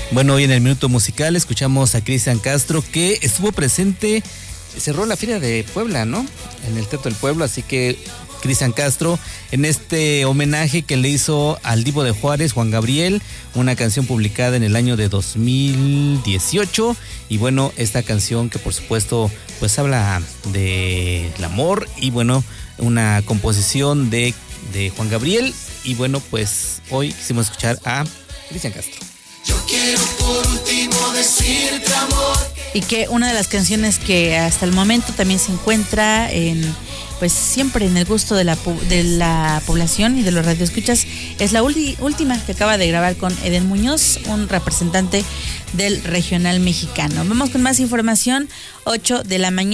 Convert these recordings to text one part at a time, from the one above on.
Bueno, hoy en el Minuto Musical escuchamos a Cristian Castro, que estuvo presente, cerró la Feria de Puebla, ¿no? En el Teatro del Pueblo, así que Cristian Castro, en este homenaje que le hizo al Divo de Juárez, Juan Gabriel, una canción publicada en el año de 2018, y bueno, esta canción que por supuesto pues habla del amor, y bueno, una composición de Juan Gabriel, y bueno, pues hoy quisimos escuchar a Cristian Castro. Yo quiero por último decirte amor. Y que una de las canciones que hasta el momento también se encuentra pues siempre en el gusto de la población y de los radioescuchas es la última que acaba de grabar con Eden Muñoz, un representante del regional mexicano. Vamos con más información. 8:06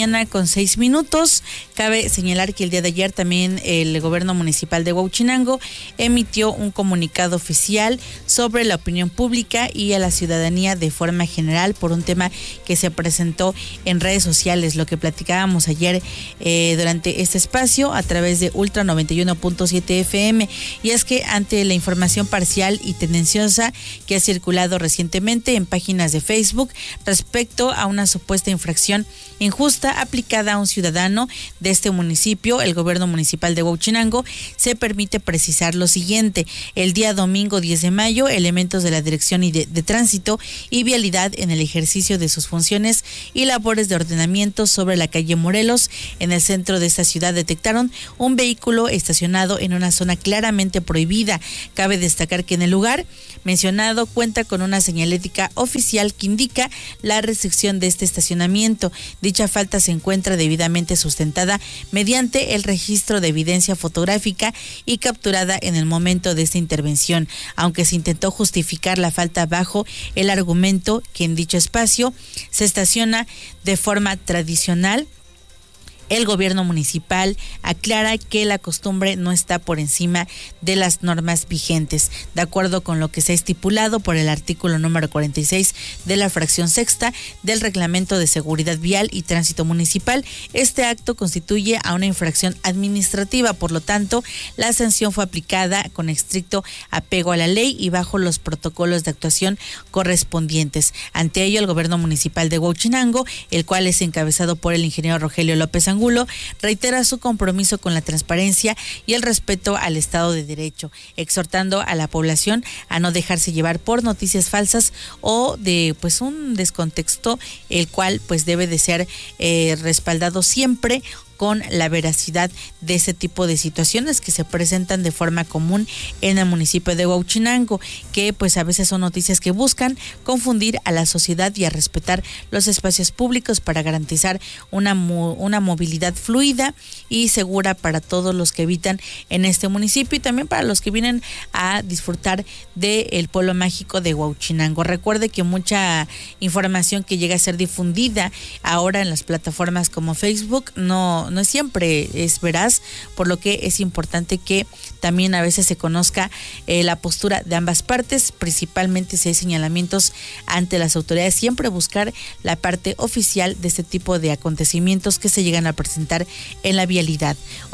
a.m. Cabe señalar que el día de ayer también el gobierno municipal de Huauchinango emitió un comunicado oficial sobre la opinión pública y a la ciudadanía de forma general por un tema que se presentó en redes sociales, lo que platicábamos ayer durante este espacio a través de Ultra 91.7 FM, y es que ante la información parcial y tendenciosa que ha circulado recientemente en páginas de Facebook respecto a una supuesta infracción injusta aplicada a un ciudadano de este municipio, el gobierno municipal de Huauchinango se permite precisar lo siguiente. El día domingo 10 de mayo, elementos de la Dirección de Tránsito y Vialidad, en el ejercicio de sus funciones y labores de ordenamiento sobre la calle Morelos, en el centro de esta ciudad, detectaron un vehículo estacionado en una zona claramente prohibida. Cabe destacar que en el lugar mencionado cuenta con una señalética oficial que indica la restricción de este estacionamiento. Dicha falta se encuentra debidamente sustentada mediante el registro de evidencia fotográfica y capturada en el momento de esta intervención, aunque se intentó justificar la falta bajo el argumento que en dicho espacio se estaciona de forma tradicional. El gobierno municipal aclara que la costumbre no está por encima de las normas vigentes. De acuerdo con lo que se ha estipulado por el artículo número 46 de la fracción sexta del Reglamento de Seguridad Vial y Tránsito Municipal, este acto constituye a una infracción administrativa. Por lo tanto, la sanción fue aplicada con estricto apego a la ley y bajo los protocolos de actuación correspondientes. Ante ello, el gobierno municipal de Huauchinango, el cual es encabezado por el ingeniero Rogelio López Angulo, reitera su compromiso con la transparencia y el respeto al Estado de Derecho, exhortando a la población a no dejarse llevar por noticias falsas o de pues un descontexto, el cual pues debe de ser respaldado siempre con la veracidad de ese tipo de situaciones que se presentan de forma común en el municipio de Huauchinango, que pues a veces son noticias que buscan confundir a la sociedad y a respetar los espacios públicos para garantizar una movilidad fluida y segura para todos los que habitan en este municipio y también para los que vienen a disfrutar del pueblo mágico de Huauchinango. Recuerde que mucha información que llega a ser difundida ahora en las plataformas como Facebook no siempre es veraz, por lo que es importante que también a veces se conozca la postura de ambas partes, principalmente si hay señalamientos ante las autoridades, siempre buscar la parte oficial de este tipo de acontecimientos que se llegan a presentar en la vialidad.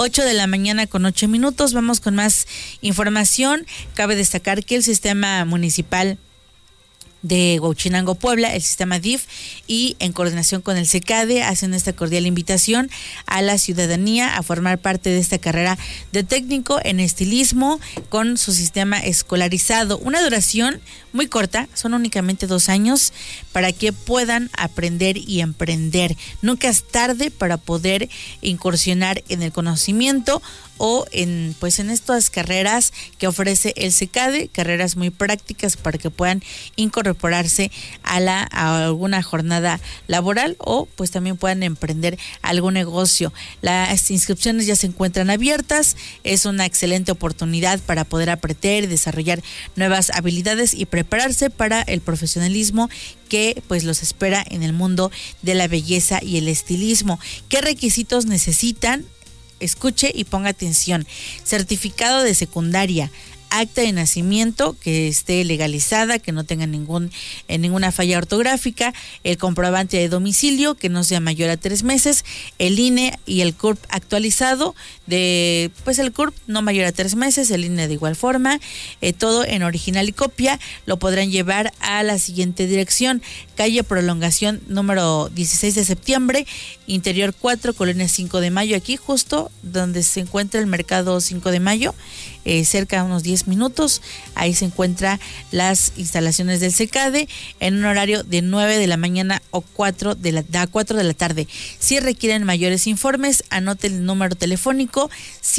8:08 a.m, vamos con más información. Cabe destacar que el sistema municipal de Huauchinango, Puebla, el sistema DIF, y en coordinación con el CECADE hacen esta cordial invitación a la ciudadanía a formar parte de esta carrera de técnico en estilismo con su sistema escolarizado. Una duración muy corta, son únicamente 2 años para que puedan aprender y emprender. Nunca es tarde para poder incursionar en el conocimiento o en estas carreras que ofrece el CECADE, carreras muy prácticas para que puedan incorporarse a alguna jornada laboral o pues también puedan emprender algún negocio. Las inscripciones ya se encuentran abiertas, es una excelente oportunidad para poder aprender y desarrollar nuevas habilidades y prepararse para el profesionalismo que pues los espera en el mundo de la belleza y el estilismo. ¿Qué requisitos necesitan? Escuche y ponga atención. Certificado de secundaria, acta de nacimiento que esté legalizada, que no tenga ninguna falla ortográfica, el comprobante de domicilio que no sea mayor a 3 meses, el INE y el CURP actualizado, pues el CURP no mayor a 3 meses, el INE de igual forma, todo en original y copia. Lo podrán llevar a la siguiente dirección: calle Prolongación número 16 de septiembre, interior 4, colonia 5 de mayo, aquí justo donde se encuentra el mercado 5 de mayo, cerca de unos 10 minutos. Ahí se encuentran las instalaciones del SECADE en un horario de 9 de la mañana a 4 de la tarde. Si requieren mayores informes, anoten el número telefónico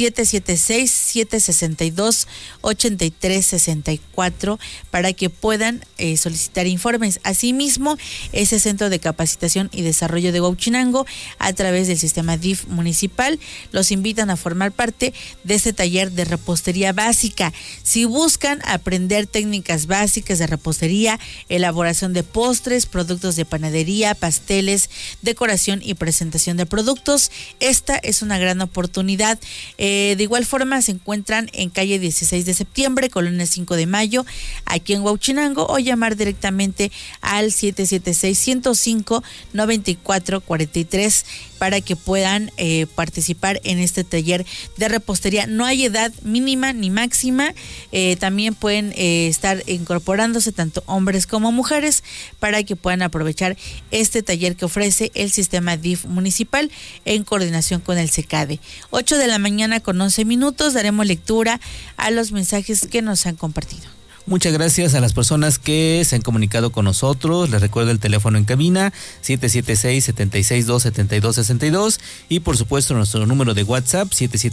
776-762-8364 para que puedan solicitar informes. Asimismo, ese Centro de Capacitación y Desarrollo de Huauchinango, a través del sistema DIF municipal, los invitan a formar parte de este taller de repostería básica. Si buscan aprender técnicas básicas de repostería, elaboración de postres, productos de panadería, pasteles, decoración y presentación de productos, esta es una gran oportunidad. De igual forma, se encuentran en calle 16 de septiembre, colonia 5 de mayo, aquí en Huauchinango, o llamar directamente al 776-105-9443 para que puedan participar en este taller de repostería. No hay edad mínima ni máxima, también pueden estar incorporándose tanto hombres como mujeres para que puedan aprovechar este taller que ofrece el sistema DIF municipal en coordinación con el SECADE. 8 de la mañana con 11 minutos, daremos lectura a los mensajes que nos han compartido. Muchas gracias a las personas que se han comunicado con nosotros. Les recuerdo el teléfono en cabina 776-762-7262 y por supuesto nuestro número de WhatsApp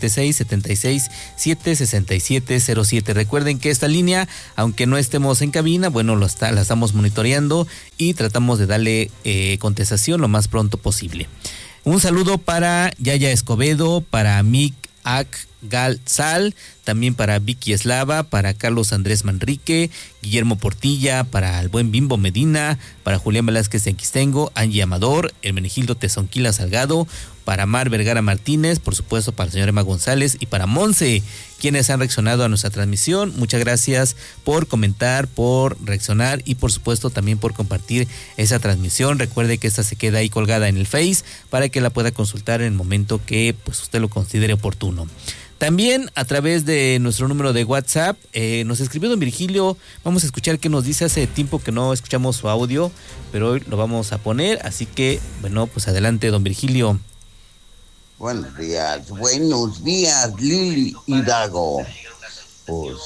776-767-6707. Recuerden que esta línea, aunque no estemos en cabina, bueno, la estamos monitoreando y tratamos de darle contestación lo más pronto posible. Un saludo para Yaya Escobedo, para Mick Galzal, también para Vicky Eslava, para Carlos Andrés Manrique, Guillermo Portilla, para el buen Bimbo Medina, para Julián Velázquez Enquistengo, Angie Amador, Hermenegildo Tezonquila Salgado, para Mar Vergara Martínez, por supuesto para el señor Emma González y para Monse, quienes han reaccionado a nuestra transmisión. Muchas gracias por comentar, por reaccionar y por supuesto también por compartir esa transmisión. Recuerde que esta se queda ahí colgada en el Face para que la pueda consultar en el momento que pues usted lo considere oportuno. También a través de nuestro número de WhatsApp nos escribió don Virgilio. Vamos a escuchar qué nos dice. Hace tiempo que no escuchamos su audio, pero hoy lo vamos a poner, así que bueno, pues adelante don Virgilio. Buenos días Lili Hidalgo, pues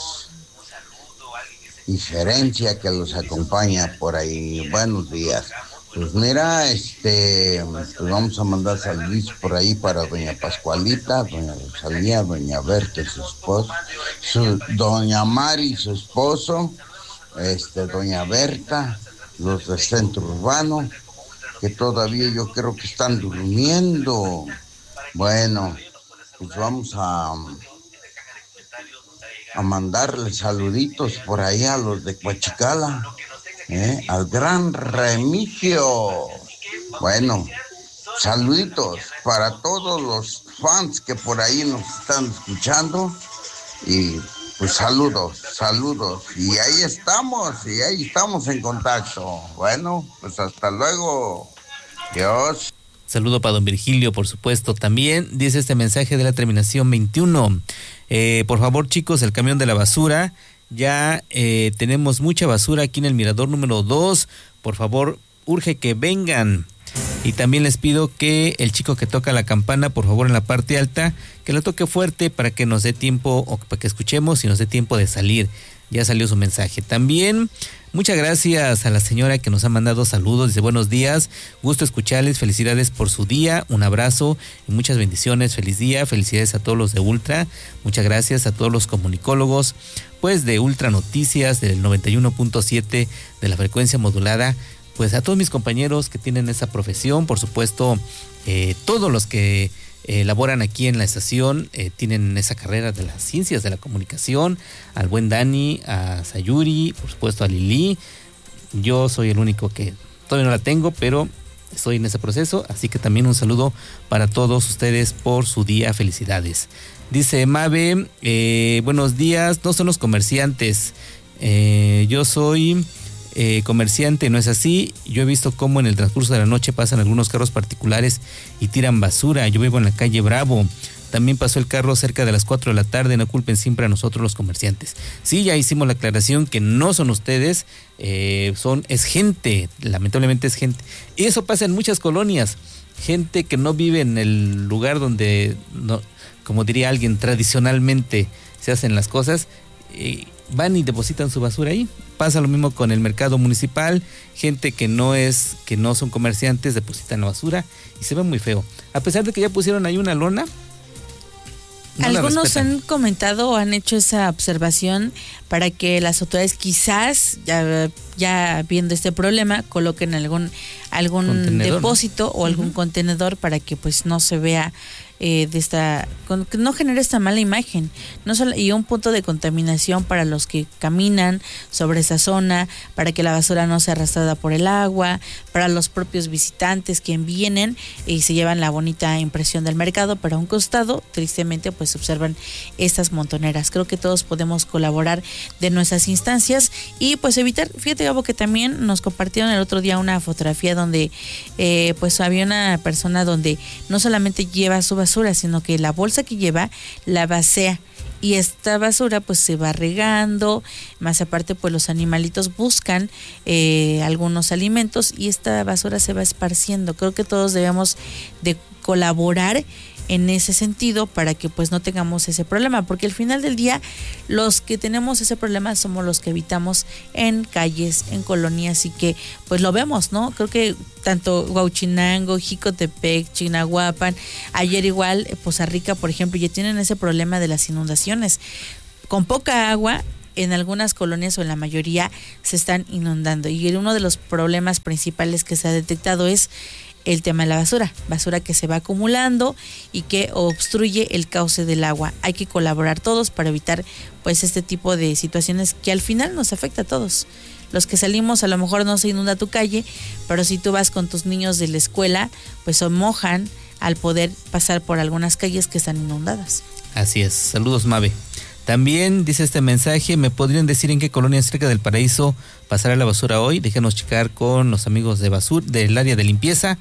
diferencia que los acompaña por ahí. Buenos días. Pues mira, pues vamos a mandar saludos por ahí para doña Pascualita, doña Rosalía, doña Berta, su esposo, doña Mari, su esposo, doña Berta, los del centro urbano, que todavía yo creo que están durmiendo. Bueno, pues vamos a mandarle saluditos por ahí a los de Coachicala. Al gran Remigio. Bueno, saluditos para todos los fans que por ahí nos están escuchando y pues saludos y ahí estamos en contacto. Bueno, pues hasta luego. Dios. Saludo para don Virgilio, por supuesto. También dice este mensaje de la terminación 21. Por favor, chicos, el camión de la basura. Ya tenemos mucha basura aquí en el mirador número 2. Por favor, urge que vengan. Y también les pido que el chico que toca la campana, por favor, en la parte alta, que lo toque fuerte para que nos dé tiempo, o para que escuchemos y nos dé tiempo de salir. Ya salió su mensaje. También muchas gracias a la señora que nos ha mandado saludos. Dice buenos días, gusto escucharles, felicidades por su día, un abrazo y muchas bendiciones, feliz día, felicidades a todos los de Ultra, muchas gracias a todos los comunicólogos pues de Ultra Noticias del 91.7 de la frecuencia modulada, pues a todos mis compañeros que tienen esa profesión, por supuesto todos los que laboran aquí en la estación, tienen esa carrera de las ciencias de la comunicación, al buen Dani, a Sayuri, por supuesto a Lili. Yo soy el único que todavía no la tengo, pero estoy en ese proceso, así que también un saludo para todos ustedes por su día, felicidades. Dice Mabe, buenos días, no son los comerciantes, yo soy comerciante, no es así, yo he visto cómo en el transcurso de la noche pasan algunos carros particulares y tiran basura, yo vivo en la calle Bravo. También pasó el carro cerca de las 4 de la tarde, no culpen siempre a nosotros los comerciantes. Sí, ya hicimos la aclaración que no son ustedes, es gente, lamentablemente es gente. Y eso pasa en muchas colonias, gente que no vive en el lugar donde, no, como diría alguien, tradicionalmente se hacen las cosas, van y depositan su basura ahí. Pasa lo mismo con el mercado municipal, gente que no son comerciantes depositan la basura y se ve muy feo. A pesar de que ya pusieron ahí una lona, no algunos han comentado o han hecho esa observación para que las autoridades quizás ya viendo este problema coloquen algún depósito, ¿no? O algún contenedor para que pues no se vea que no genere esta mala imagen, no solo, y un punto de contaminación para los que caminan sobre esa zona, para que la basura no sea arrastrada por el agua, para los propios visitantes que vienen y se llevan la bonita impresión del mercado, pero a un costado tristemente pues observan estas montoneras. Creo que todos podemos colaborar de nuestras instancias y pues evitar. Fíjate, Gabo, que también nos compartieron el otro día una fotografía donde pues había una persona donde no solamente lleva su basura, sino que la bolsa que lleva la vacía y esta basura pues se va regando, más aparte pues los animalitos buscan algunos alimentos y esta basura se va esparciendo. Creo que todos debemos de colaborar en ese sentido para que pues no tengamos ese problema, porque al final del día los que tenemos ese problema somos los que habitamos en calles, en colonias y que pues lo vemos, ¿no? Creo que tanto Huauchinango, Jicotepec, Chignahuapan, ayer igual Poza Rica, por ejemplo, ya tienen ese problema de las inundaciones. Con poca agua en algunas colonias o en la mayoría se están inundando y uno de los problemas principales que se ha detectado es el tema de la basura que se va acumulando y que obstruye el cauce del agua. Hay que colaborar todos para evitar pues este tipo de situaciones que al final nos afecta a todos. Los que salimos a lo mejor no se inunda tu calle, pero si tú vas con tus niños de la escuela, pues se mojan al poder pasar por algunas calles que están inundadas. Así es. Saludos, Mabe. También dice este mensaje, ¿me podrían decir en qué colonia cerca del Paraíso pasará la basura hoy? Déjanos checar con los amigos de basura del área de limpieza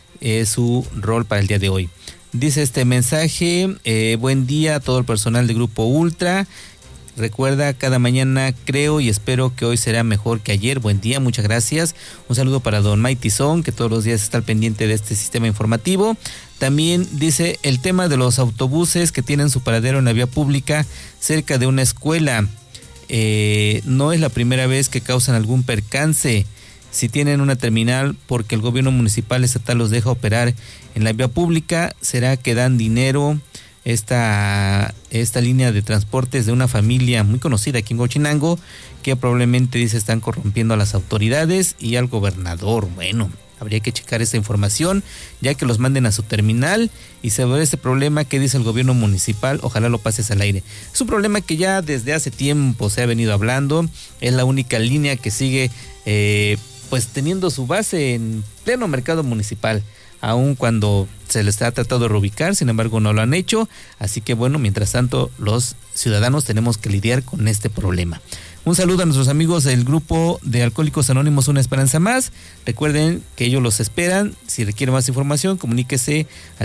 su rol para el día de hoy. Dice este mensaje, buen día a todo el personal de Grupo Ultra. Recuerda, cada mañana creo y espero que hoy será mejor que ayer. Buen día, muchas gracias. Un saludo para don Mike Tizón, que todos los días está al pendiente de este sistema informativo. También dice el tema de los autobuses que tienen su paradero en la vía pública cerca de una escuela. No es la primera vez que causan algún percance. Si tienen una terminal porque el gobierno municipal estatal los deja operar en la vía pública, será que dan dinero. Esta línea de transportes de una familia muy conocida aquí en Huauchinango, que probablemente dice están corrompiendo a las autoridades y al gobernador. Bueno, habría que checar esta información, ya que los manden a su terminal y sobre este problema que dice el gobierno municipal, ojalá lo pases al aire. Es un problema que ya desde hace tiempo se ha venido hablando, es la única línea que sigue pues teniendo su base en pleno mercado municipal, aun cuando se les ha tratado de reubicar, sin embargo no lo han hecho, así que bueno, mientras tanto los ciudadanos tenemos que lidiar con este problema. Un saludo a nuestros amigos del grupo de Alcohólicos Anónimos Una Esperanza Más. Recuerden que ellos los esperan. Si requieren más información, comuníquese al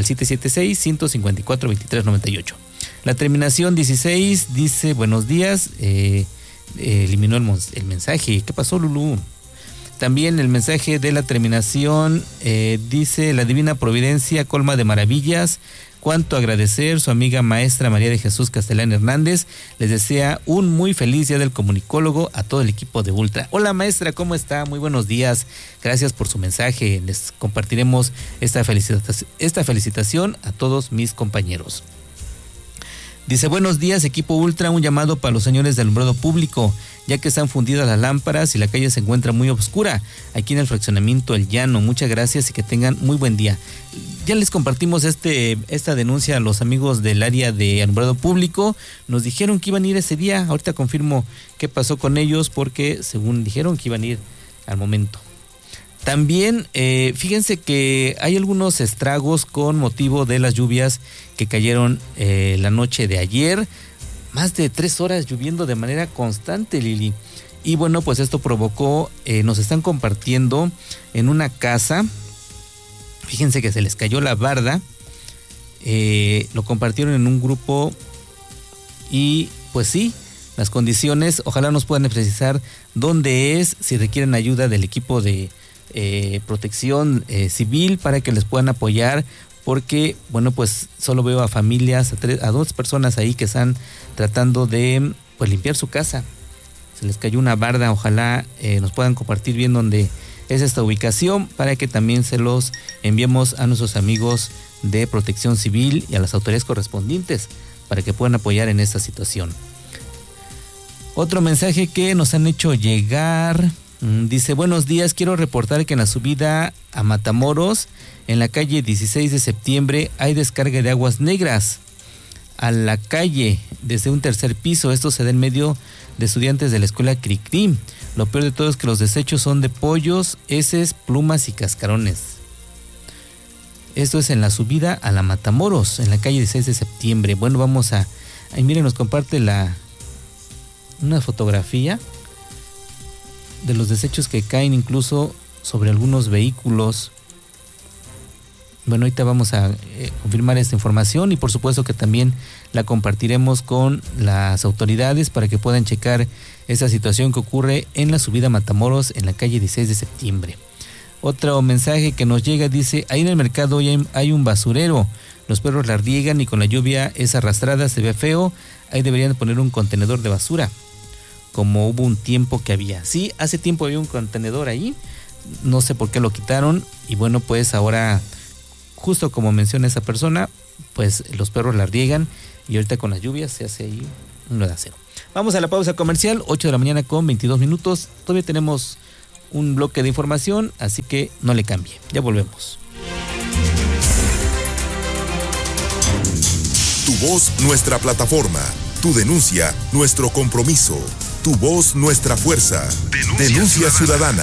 776-154-2398. La terminación 16 dice buenos días. Eliminó el mensaje. ¿Qué pasó, Lulú? También el mensaje de la terminación dice la divina providencia colma de maravillas. Cuánto agradecer, su amiga maestra María de Jesús Castellán Hernández les desea un muy feliz día del comunicólogo a todo el equipo de Ultra. Hola maestra, ¿cómo está? Muy buenos días, gracias por su mensaje, les compartiremos esta felicitación a todos mis compañeros. Dice, buenos días equipo Ultra, un llamado para los señores del alumbrado público, ya que están fundidas las lámparas y la calle se encuentra muy oscura, aquí en el fraccionamiento El Llano. Muchas gracias y que tengan muy buen día. Ya les compartimos esta denuncia a los amigos del área de alumbrado público, nos dijeron que iban a ir ese día, ahorita confirmo qué pasó con ellos porque según dijeron que iban a ir al momento. También fíjense que hay algunos estragos con motivo de las lluvias que cayeron la noche de ayer. Más de 3 horas lloviendo de manera constante, Lili. Y bueno, pues esto provocó, nos están compartiendo en una casa. Fíjense que se les cayó la barda. Lo compartieron en un grupo y pues sí, las condiciones, ojalá nos puedan precisar dónde es, si requieren ayuda del equipo de protección civil para que les puedan apoyar, porque bueno, pues solo veo a familias, a 2 personas ahí que están tratando de pues limpiar su casa. Se les cayó una barda, ojalá nos puedan compartir bien dónde es esta ubicación para que también se los enviemos a nuestros amigos de protección civil y a las autoridades correspondientes para que puedan apoyar en esta situación. Otro mensaje que nos han hecho llegar, dice: buenos días, quiero reportar que en la subida a Matamoros, en la calle 16 de septiembre, hay descarga de aguas negras a la calle desde un 3er piso. Esto se da en medio de estudiantes de la escuela Cricri. Lo peor de todo es que los desechos son de pollos, heces, plumas y cascarones. Esto es en la subida a la Matamoros, en la calle 16 de septiembre. Bueno, vamos a... Ahí miren, nos comparte una fotografía de los desechos que caen incluso sobre algunos vehículos. Bueno, ahorita vamos a confirmar esta información y por supuesto que también la compartiremos con las autoridades para que puedan checar esta situación que ocurre en la subida a Matamoros en la calle 16 de septiembre. Otro mensaje que nos llega dice: ahí en el mercado hay un basurero, los perros la riegan y con la lluvia es arrastrada, se ve feo, ahí deberían poner un contenedor de basura, como hubo un tiempo que había. Sí, hace tiempo había un contenedor ahí, no sé por qué lo quitaron y bueno, pues ahora, justo como menciona esa persona, pues los perros la riegan y ahorita con las lluvias se hace ahí un lodacero. Vamos a la pausa comercial, 8 de la mañana con 22 minutos, todavía tenemos un bloque de información, así que no le cambie, ya volvemos. Tu voz, nuestra plataforma. Tu denuncia, nuestro compromiso. Tu voz, nuestra fuerza. Denuncia ciudadana.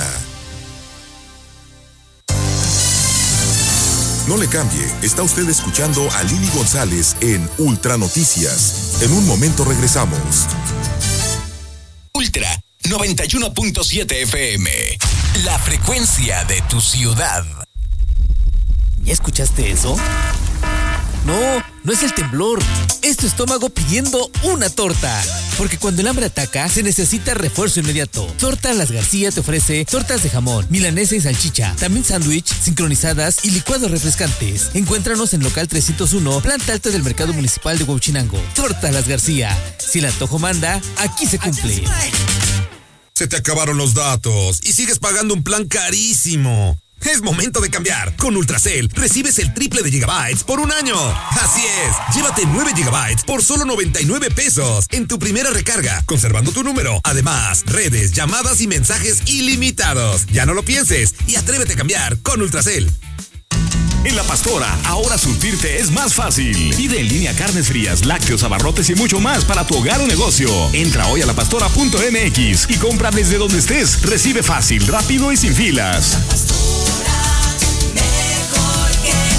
No le cambie, está usted escuchando a Lili González en Ultra Noticias. En un momento regresamos. Ultra 91.7 FM, la frecuencia de tu ciudad. ¿Ya escuchaste eso? No es el temblor, es tu estómago pidiendo una torta. Porque cuando el hambre ataca, se necesita refuerzo inmediato. Torta Las García te ofrece tortas de jamón, milanesa y salchicha, también sándwich, sincronizadas y licuados refrescantes. Encuéntranos en local 301, planta alta del Mercado Municipal de Huauchinango. Torta Las García, si el antojo manda, aquí se cumple. Se te acabaron los datos y sigues pagando un plan carísimo. Es momento de cambiar. Con Ultracel recibes el triple de gigabytes por un año. Así es, llévate 9 gigabytes por solo 99 pesos en tu primera recarga, conservando tu número. Además, redes, llamadas y mensajes ilimitados. Ya no lo pienses y atrévete a cambiar con Ultracel. En La Pastora, ahora surtirte es más fácil. Pide en línea carnes frías, lácteos, abarrotes y mucho más para tu hogar o negocio. Entra hoy a lapastora.mx y compra desde donde estés. Recibe fácil, rápido y sin filas. La Pastora, mejor que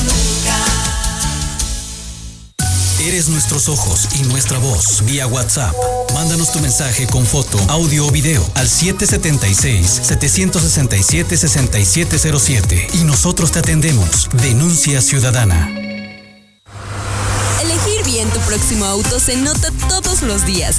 nunca. Eres nuestros ojos y nuestra voz vía WhatsApp. Mándanos tu mensaje con foto, audio o video al 776-767-6707 y nosotros te atendemos. Denuncia ciudadana. Elegir bien tu próximo auto se nota todos los días.